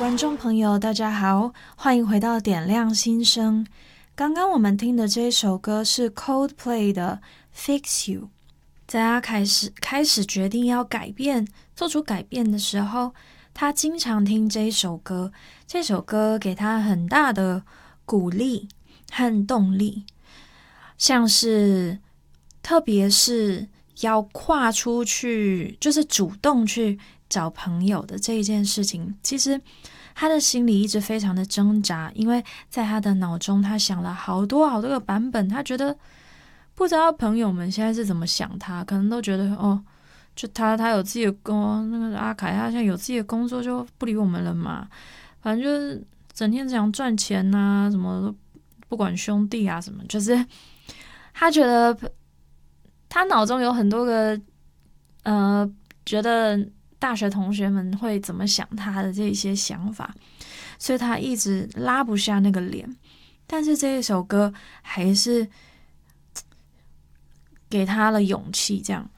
观众朋友大家好，欢迎回到点亮心声。刚刚我们听的这首歌是 Coldplay 的 Fix You。 在他开始决定要改变，做出改变的时候，他经常听这首歌，这首歌给他很大的鼓励和动力，像是特别是要跨出去，就是主动去找朋友的这一件事情，其实他的心里一直非常的挣扎，因为在他的脑中他想了好多好多个版本，他觉得不知道朋友们现在是怎么想他，可能都觉得就他有自己的那个阿凯他现在有自己的工作就不理我们了嘛，反正就是整天想赚钱啊，什么都不管兄弟啊什么，就是他觉得他脑中有很多个觉得大学同学们会怎么想他的这些想法，所以他一直拉不下那个脸。但是这一首歌还是给他了勇气，这样，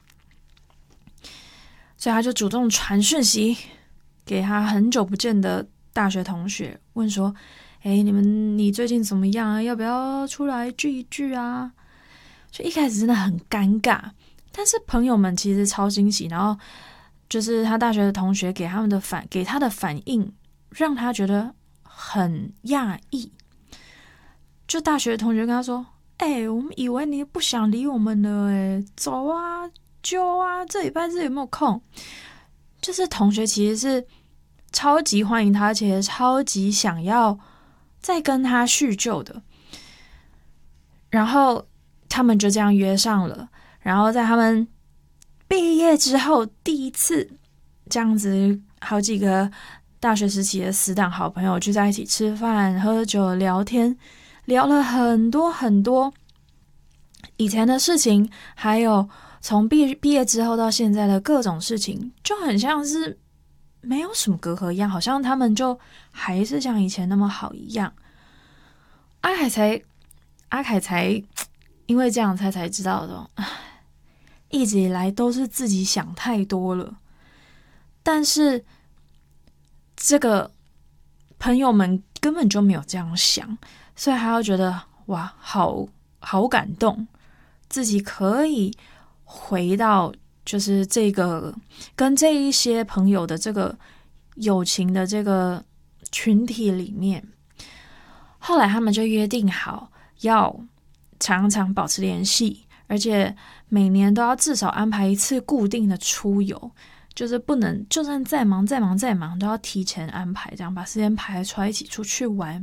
所以他就主动传讯息给他很久不见的大学同学，问说：你最近怎么样啊？要不要出来聚一聚啊？就一开始真的很尴尬，但是朋友们其实超惊喜，然后就是他大学的同学给他的反应，让他觉得很讶异。就大学的同学跟他说：我们以为你不想理我们了，走啊，揪啊，这礼拜日有没有空？就是同学其实是超级欢迎他，而且超级想要再跟他叙旧的。然后他们就这样约上了，然后在他们毕业之后第一次这样子，好几个大学时期的死党好朋友聚在一起吃饭喝酒聊天，聊了很多很多以前的事情，还有从毕业之后到现在的各种事情，就很像是没有什么隔阂一样，好像他们就还是像以前那么好一样。阿凯才因为这样才知道的，一直以来都是自己想太多了。但是这个朋友们根本就没有这样想，所以他就觉得哇，好感动，自己可以回到就是这个跟这一些朋友的这个友情的这个群体里面。后来他们就约定好要常常保持联系，而且每年都要至少安排一次固定的出游，就是不能就算再忙都要提前安排，这样把时间排出来一起出去玩。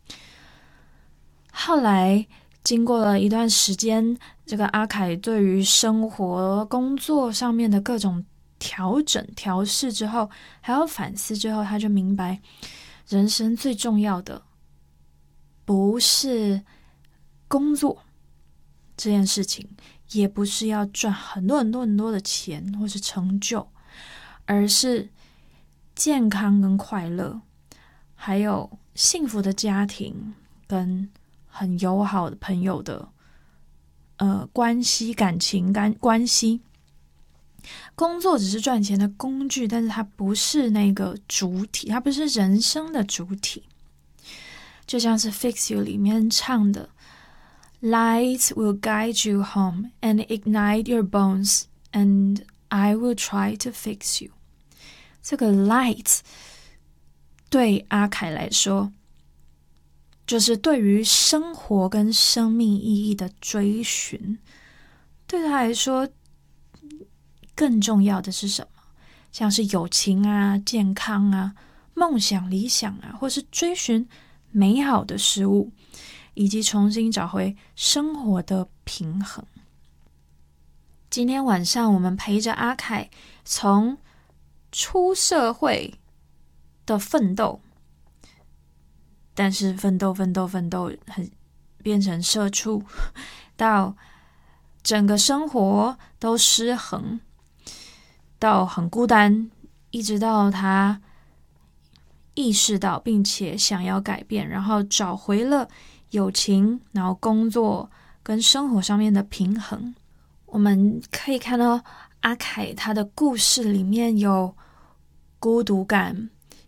后来经过了一段时间，这个阿凯对于生活工作上面的各种调试之后，还有反思之后，他就明白人生最重要的不是工作这件事情，也不是要赚很多的钱或是成就，而是健康跟快乐，还有幸福的家庭跟很友好的朋友的关系，感情关系。工作只是赚钱的工具，但是它不是那个主体，它不是人生的主体。就像是 Fix You 里面唱的 Light will guide you home and ignite your bones, and I will try to fix you. 这个 light 对阿凯来说，就是对于生活跟生命意义的追寻。对他来说，更重要的是什么？像是友情啊、健康啊、梦想、理想啊，或是追寻美好的事物，以及重新找回生活的平衡。今天晚上我们陪着阿凯从出社会的奋斗，但是奋斗变成社畜，到整个生活都失衡，到很孤单，一直到他意识到并且想要改变，然后找回了友情，然后工作跟生活上面的平衡。我们可以看到阿凯他的故事里面有孤独感，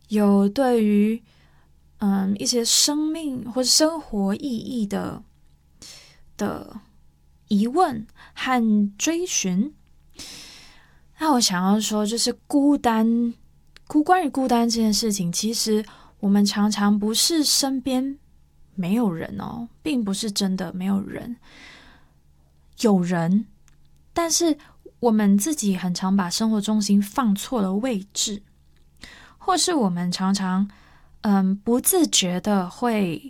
有对于一些生命或者生活意义的疑问和追寻。那我想要说，就是关于孤单这件事情，其实我们常常不是身边没有人哦，并不是真的没有人，有人，但是我们自己很常把生活重心放错了位置，或是我们常常不自觉的会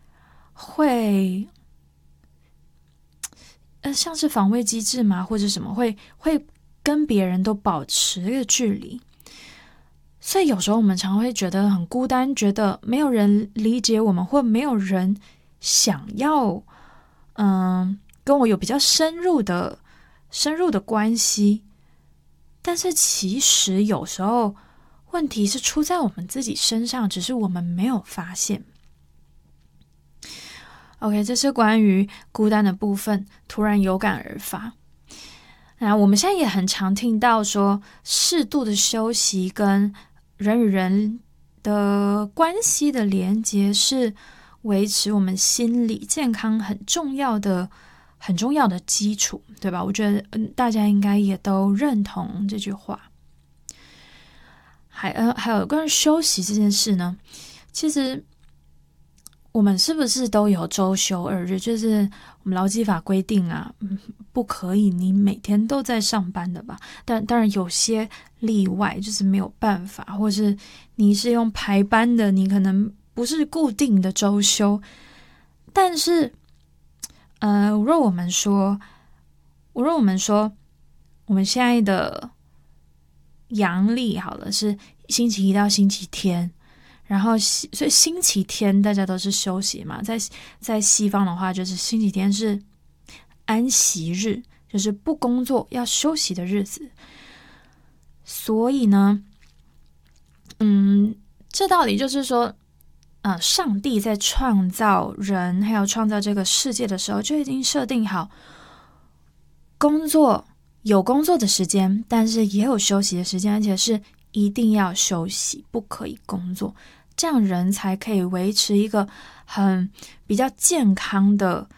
像是防卫机制嘛，或者什么会跟别人都保持一个距离，所以有时候我们常会觉得很孤单，觉得没有人理解我们，或没有人想要跟我有比较深入的关系。但是其实有时候问题是出在我们自己身上，只是我们没有发现。OK， 这是关于孤单的部分，突然有感而发。那我们现在也很常听到说，适度的休息跟人与人的关系的连结是维持我们心理健康很重要的基础，对吧？我觉得大家应该也都认同这句话。还有关于休息这件事呢，其实我们是不是都有周休2日？就是我们劳基法规定啊，不可以你每天都在上班的吧？但当然有些例外，就是没有办法，或是你是用排班的，你可能不是固定的周休。但是，若我们说我们现在的阳历好了是星期一到星期天。然后所以星期天大家都是休息嘛，在西方的话，就是星期天是安息日，就是不工作要休息的日子。所以呢，这道理就是说，上帝在创造人还有创造这个世界的时候，就已经设定好有工作的时间，但是也有休息的时间，而且是一定要休息，不可以工作。这样人才可以维持一个比较健康的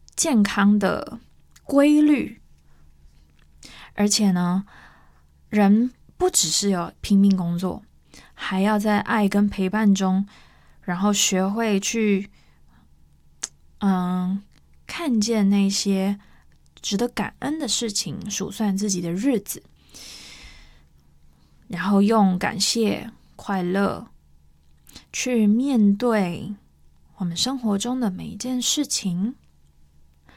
规律。而且呢，人不只是有拼命工作，还要在爱跟陪伴中，然后学会去看见那些值得感恩的事情，数算自己的日子，然后用感谢、快乐去面对我们生活中的每一件事情。